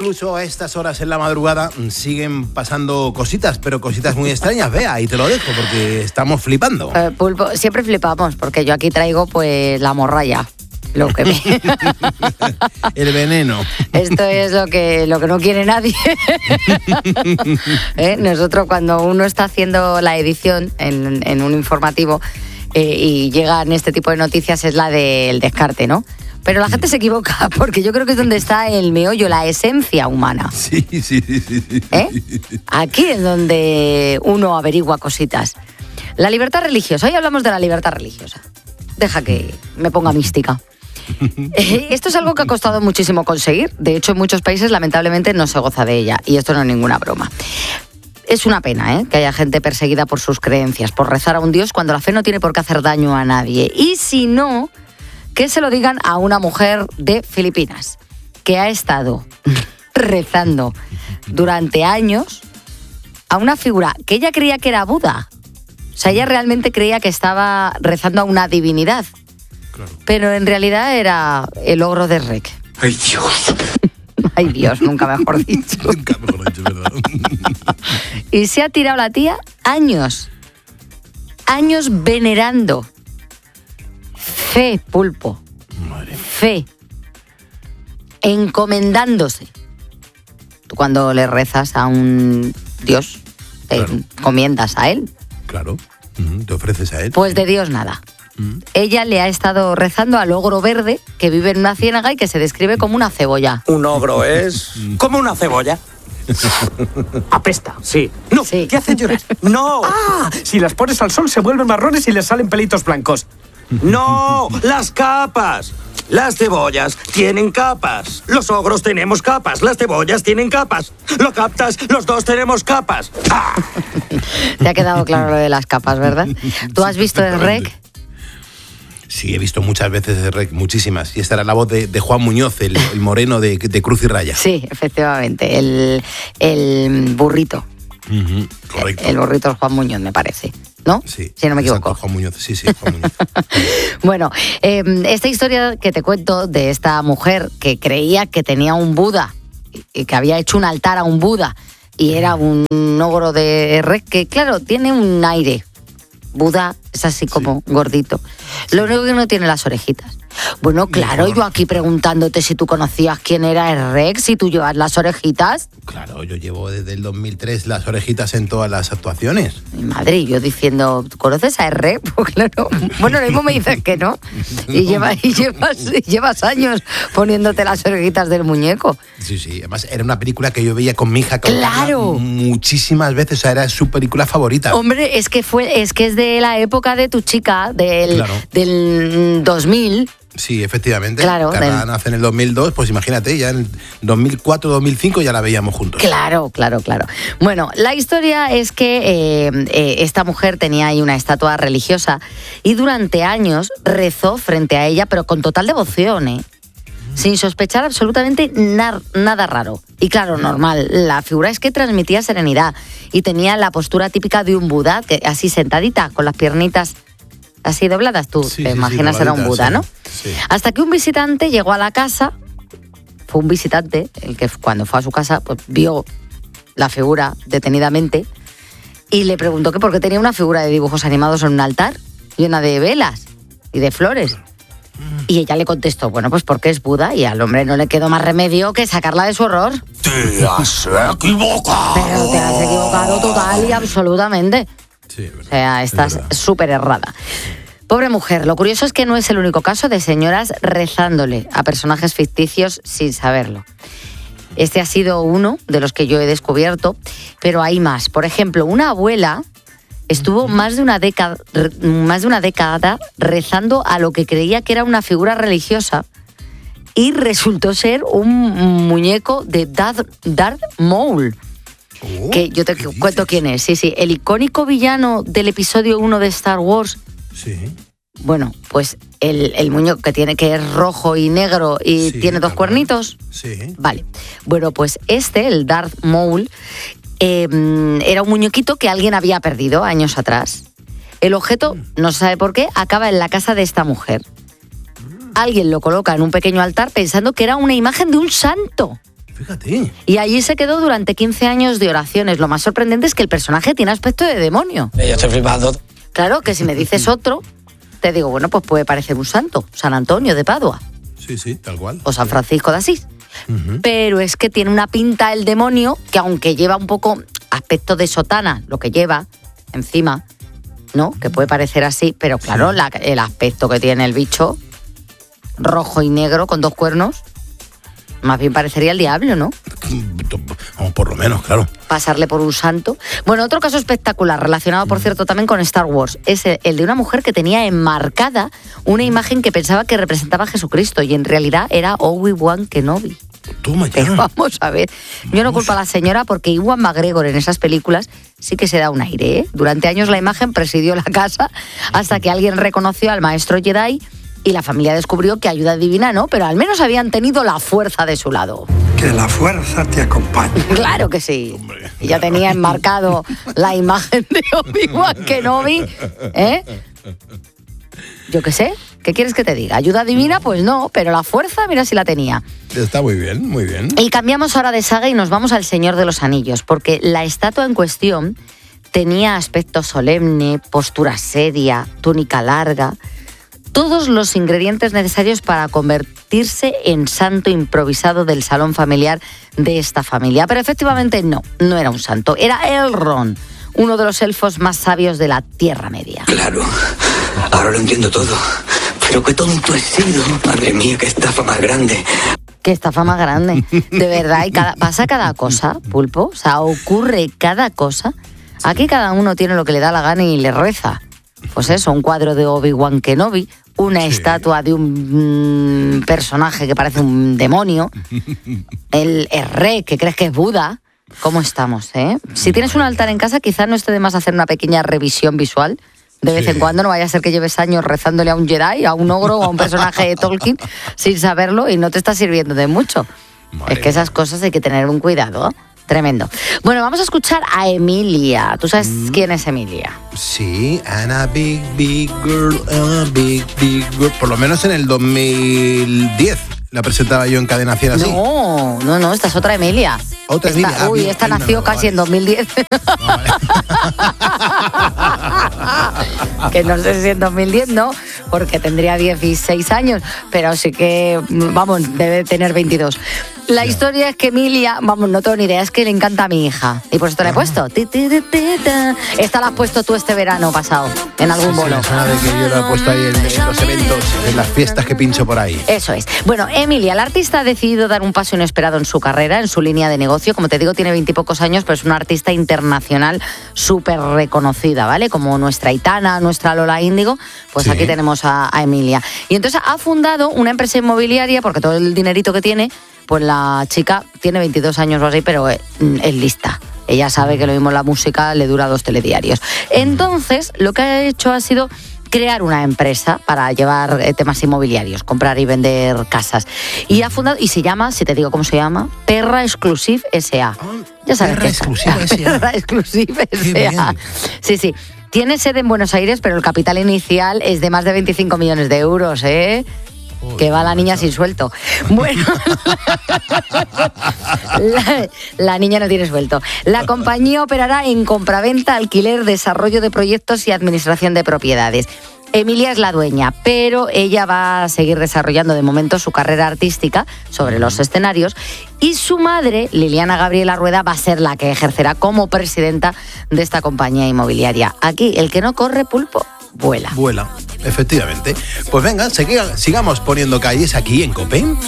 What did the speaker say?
incluso a estas horas en la madrugada siguen pasando cositas, pero cositas muy extrañas. Vea, ahí te lo dejo porque estamos flipando. Pulpo, siempre flipamos porque yo aquí traigo pues la morralla. Lo que El veneno. Esto es lo que no quiere nadie. Nosotros cuando uno está haciendo la edición en un informativo y llegan este tipo de noticias es la del descarte, ¿no? Pero la gente se equivoca porque yo creo que es donde está el meollo, la esencia humana. Sí. Aquí es donde uno averigua cositas. La libertad religiosa. Hoy hablamos de la libertad religiosa. Deja que me ponga mística. Esto es algo que ha costado muchísimo conseguir. De hecho, en muchos países, lamentablemente, no se goza de ella. Y esto no es ninguna broma. Es una pena, que haya gente perseguida por sus creencias, por rezar a un Dios cuando la fe no tiene por qué hacer daño a nadie. Y si no, que se lo digan a una mujer de Filipinas que ha estado rezando durante años a una figura que ella creía que era Buda. O sea, ella realmente creía que estaba rezando a una divinidad. Claro. Pero en realidad era el ogro de Rec. ¡Ay, Dios! ¡Ay, Dios! Nunca mejor dicho. Nunca mejor dicho, ¿verdad? Y se ha tirado la tía años venerando. Fe, Pulpo. Madre. Fe. Encomendándose. Tú cuando le rezas a un Dios, te encomiendas a él. Claro, te ofreces a él. Pues de Dios nada. Ella le ha estado rezando al ogro verde que vive en una ciénaga y que se describe como una cebolla. Un ogro es como una cebolla. Apesta, sí. No, sí. ¿Qué hacen llorar? No. Ah, si las pones al sol se vuelven marrones y les salen pelitos blancos. No, las capas. Las cebollas tienen capas. Los ogros tenemos capas. Las cebollas tienen capas. ¿Lo captas? Los dos tenemos capas. ¡Ah! Te ha quedado claro lo de las capas, ¿verdad? ¿Tú has visto el Rec? Sí, he visto muchas veces el Rec, muchísimas. Y esta era la voz de Juan Muñoz, el moreno de Cruz y Raya. Sí, efectivamente, el burrito. Correcto. El burrito es Juan Muñoz, me parece, ¿no? Sí. Si no me equivoco. Exacto, Juan Muñoz, sí, Juan Muñoz. Bueno, esta historia que te cuento de esta mujer que creía que tenía un Buda y que había hecho un altar a un Buda y era un ogro de Rec que, claro, tiene un aire. Buda es así como gordito. Lo único que no tiene las orejitas. Bueno, claro, yo aquí preguntándote si tú conocías quién era el Rec, si tú llevas las orejitas. Claro, yo llevo desde el 2003 las orejitas en todas las actuaciones. Mi madre, y yo diciendo, ¿tú conoces a Rec? Pues claro, bueno, lo mismo me dices que no. Y llevas años poniéndote las orejitas del muñeco. Sí, además era una película que yo veía con mi hija. ¡Claro! Muchísimas veces, o sea, era su película favorita. Hombre, es que es de la época de tu chica, del 2000. Sí, efectivamente. Claro. Carla nace en el 2002, pues imagínate, ya en 2004, 2005 ya la veíamos juntos. Claro. Bueno, la historia es que esta mujer tenía ahí una estatua religiosa y durante años rezó frente a ella, pero con total devoción, sin sospechar absolutamente nada raro. Y claro, normal, la figura es que transmitía serenidad y tenía la postura típica de un Buda, que así sentadita, con las piernitas así dobladas. Tú te imaginas era un Buda, ¿no? Sí. Hasta que un visitante llegó a la casa, fue un visitante el que cuando fue a su casa pues vio la figura detenidamente y le preguntó que por qué tenía una figura de dibujos animados en un altar llena de velas y de flores. Y ella le contestó, bueno, pues porque es Buda, y al hombre no le quedó más remedio que sacarla de su horror. ¡Te has equivocado! Pero te has equivocado total y absolutamente. Sí, es verdad. O sea, estás súper errada. Pobre mujer, lo curioso es que no es el único caso de señoras rezándole a personajes ficticios sin saberlo. Este ha sido uno de los que yo he descubierto, pero hay más. Por ejemplo, una abuela estuvo más de una década rezando a lo que creía que era una figura religiosa y resultó ser un muñeco de Darth Maul. Que yo te cuento quién es. Sí, el icónico villano del episodio 1 de Star Wars. Sí. Bueno, pues el muñeco que es rojo y negro y tiene dos cuernitos. Sí. Vale. Bueno, pues el Darth Maul, era un muñequito que alguien había perdido años atrás. El objeto, no se sabe por qué, acaba en la casa de esta mujer. Alguien lo coloca en un pequeño altar pensando que era una imagen de un santo. Fíjate. Y allí se quedó durante 15 años de oraciones. Lo más sorprendente es que el personaje tiene aspecto de demonio. Yo estoy flipando. Claro, que si me dices otro, te digo, bueno, pues puede parecer un santo. San Antonio de Padua. Sí, tal cual. O San Francisco de Asís. Pero es que tiene una pinta el demonio que, aunque lleva un poco aspecto de sotana, lo que lleva encima, ¿no? Que puede parecer así, pero claro, el aspecto que tiene el bicho, rojo y negro con 2 cuernos, más bien parecería el diablo, ¿no? O por lo menos, claro. Pasarle por un santo. Bueno, otro caso espectacular, relacionado, por cierto, también con Star Wars, es el de una mujer que tenía enmarcada una imagen que pensaba que representaba a Jesucristo y en realidad era Obi-Wan Kenobi. Toma ya. Pero vamos a ver, yo no culpo a la señora porque Ewan McGregor en esas películas sí que se da un aire, ¿eh? Durante años la imagen presidió la casa hasta que alguien reconoció al maestro Jedi y la familia descubrió que ayuda divina no, pero al menos habían tenido la fuerza de su lado. Que la fuerza te acompañe. Claro que sí. Hombre. Y ya tenía enmarcado la imagen de Obi-Wan Kenobi, ¿eh? Yo qué sé, ¿qué quieres que te diga? ¿Ayuda divina? Pues no, pero la fuerza, mira si la tenía. Está muy bien, muy bien. Y cambiamos ahora de saga y nos vamos al Señor de los Anillos, porque la estatua en cuestión tenía aspecto solemne, postura seria, túnica larga, todos los ingredientes necesarios para convertirse en santo improvisado del salón familiar de esta familia. Pero efectivamente no era un santo, era Elrond, uno de los elfos más sabios de la Tierra Media. Claro, ahora lo entiendo todo. Pero qué tonto he sido. Madre mía, qué estafa más grande. Qué estafa más grande, de verdad. Y pasa cada cosa, Pulpo. O sea, ocurre cada cosa. Aquí cada uno tiene lo que le da la gana y le reza. Pues eso, un cuadro de Obi-Wan Kenobi, una estatua de un personaje que parece un demonio, el rey que crees que es Buda. ¿Cómo estamos, eh? Si tienes un altar en casa, quizás no esté de más hacer una pequeña revisión visual. De vez en cuando, no vaya a ser que lleves años rezándole a un Jedi, a un ogro o a un personaje de Tolkien sin saberlo y no te está sirviendo de mucho. Madre es que esas cosas hay que tener un cuidado, ¿eh? Tremendo. Bueno, vamos a escuchar a Emilia. ¿Tú sabes quién es Emilia? Sí, Anna Big Girl, Big Girl. Por lo menos en el 2010 la presentaba yo en Cadena 100 así. No, esta es otra Emilia. Otra esta, Emilia. Uy, esta nació casi en 2010. No, vale. Que no sé si en 2010 no, porque tendría 16 años, pero sí que, vamos, debe tener 22. La historia es que Emilia, vamos, no tengo ni idea, es que le encanta a mi hija. Y por esto la he puesto. Esta la has puesto tú este verano pasado, en algún bolo. Me suena de que yo lo he puesto ahí en los eventos, en las fiestas que pincho por ahí. Eso es. Bueno, Emilia, la artista, ha decidido dar un paso inesperado en su carrera, en su línea de negocio. Como te digo, tiene 20 y pocos años, pero es una artista internacional súper reconocida, ¿vale? Como nuestra Aitana, nuestra Lola Índigo, pues sí. Aquí tenemos a Emilia. Y entonces ha fundado una empresa inmobiliaria, porque todo el dinerito que tiene, pues la chica tiene 22 años o así, pero es lista. Ella sabe que lo mismo la música le dura 2 telediarios. Entonces, lo que ha hecho ha sido crear una empresa para llevar temas inmobiliarios, comprar y vender casas. Y ha fundado, y se llama, si te digo cómo se llama, Terra Exclusive S.A. Ya sabes Terra qué es. Exclusiva S.A. Terra Exclusive Qué S.A. bien. Sí. Tiene sede en Buenos Aires, pero el capital inicial es de más de 25 millones de euros, ¿eh? Que va la niña sin suelto. Bueno, la niña no tiene suelto. La compañía operará en compraventa, alquiler, desarrollo de proyectos y administración de propiedades. Emilia es la dueña, pero ella va a seguir desarrollando de momento su carrera artística sobre los escenarios y su madre, Liliana Gabriela Rueda, va a ser la que ejercerá como presidenta de esta compañía inmobiliaria. Aquí, el que no corre, Pulpo, vuela. Vuela, efectivamente. Pues venga, sigamos poniendo calles aquí en COPE.